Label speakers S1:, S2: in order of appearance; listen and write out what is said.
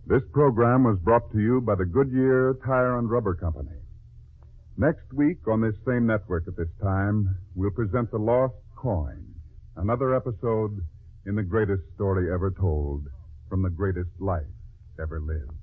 S1: This program was brought to you by the Goodyear Tire and Rubber Company. Next week on this same network at this time, we'll present The Lost Coin, another episode in the greatest story ever told from the greatest life ever lived.